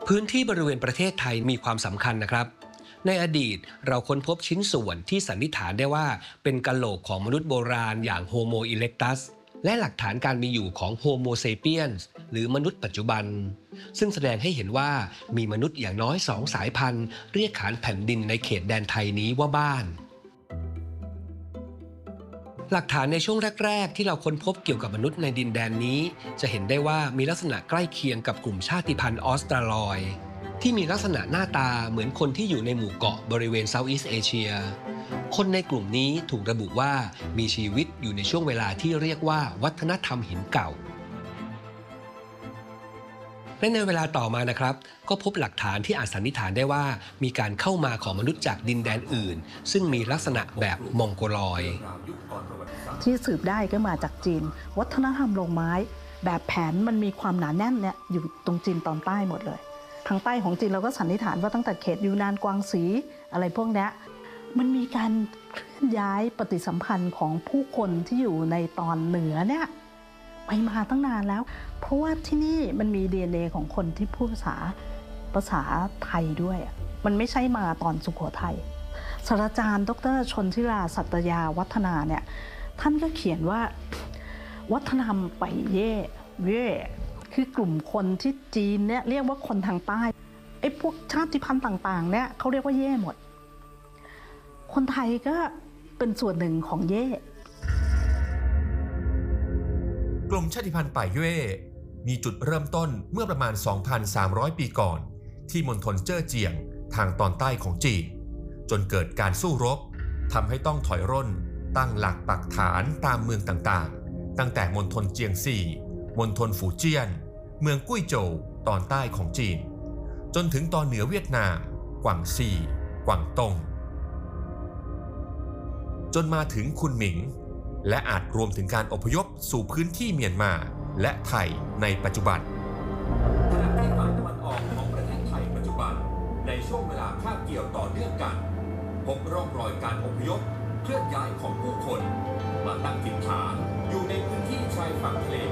พื้นที่บริเวณประเทศไทยมีความสำคัญนะครับในอดีตเราค้นพบชิ้นส่วนที่สันนิษฐานได้ว่าเป็นกะโหลกของมนุษย์โบราณอย่างโฮโมอิเล็กตัสและหลักฐานการมีอยู่ของโฮโมเซเปียนส์หรือมนุษย์ปัจจุบันซึ่งแสดงให้เห็นว่ามีมนุษย์อย่างน้อย2 สายพันธุ์เรียกขานแผ่นดินในเขตแดนไทยนี้ว่าบ้านหลักฐานในช่วงแรกๆที่เราค้นพบเกี่ยวกับมนุษย์ในดินแดนนี้จะเห็นได้ว่ามีลักษณะใกล้เคียงกับกลุ่มชาติพันธุ์ออสตราลอยด์ที่มีลักษณะหน้าตาเหมือนคนที่อยู่ในหมู่เกาะบริเวณเซาท์อีสต์เอเชียคนในกลุ่มนี้ถูกระบุว่ามีชีวิตอยู่ในช่วงเวลาที่เรียกว่าวัฒนธรรมหินเก่าและในเวลาต่อมานะครับก็พบหลักฐานที่อาจสันนิษฐานได้ว่ามีการเข้ามาของมนุษย์จากดินแดนอื่นซึ่งมีลักษณะแบบมองโกลอยด์ที่สืบได้ก็มาจากจีนวัฒนธรรมโรงไม้แบบแผนมันมีความหนาแน่นเนี่ยอยู่ตรงจีนตอนใต้หมดเลยทางใต้ของจีนเราก็สันนิษฐานว่าตั้งแต่เขตยูนานกวางซีอะไรพวกนี้มันมีการเคลื่อนย้ายปฏิสัมพันธ์ของผู้คนที่อยู่ในตอนเหนือเนี่ยไปมาตั้งนานแล้วเพราะว่าที่นี่มันมี DNA ของคนที่พูดภาษาไทยด้วยมันไม่ใช่มาตอนสุโขทัยศาสตราจารย์ดร.ชนธิราสัตยาวัฒนาเนี่ยท่านก็เขียนว่าวัฒนธรรมไปเย่คือกลุ่มคนที่จีนเนี่ยเรียกว่าคนทางใต้ไอ้พวกชาติพันธุ์ต่างๆเนี่ยเขาเรียกว่าเย่หมดคนไทยก็เป็นส่วนหนึ่งของเย่กลุ่มชาติพันธุ์ป่ายเย่มีจุดเริ่มต้นเมื่อประมาณ 2,300 ปีก่อนที่มณฑลเจ้อเจียงทางตอนใต้ของจีนจนเกิดการสู้รบทำให้ต้องถอยร่นตั้งหลักปักฐานตามเมืองต่างๆตั้งแต่มณฑลเจียงซีมณฑลฝูเจี้ยนเมืองกุ้ยโจวตอนใต้ของจีนจนถึงตอนเหนือเวียดนามกวางซีกวางตงจนมาถึงคุนหมิงและอาจรวมถึงการอพยพสู่พื้นที่เมียนมาและไทยในปัจจุบันขณะที่ฝั่งตะวันออกของประเทศไทยปัจจุบันในช่วงเวลาคาบเกี่ยวต่อเนื่องกันพบร่องรอยการอพยพเคลื่อนย้ายของผู้คนมาตั้งถิ่นฐานอยู่ในพื้นที่ชายฝั่งทะเล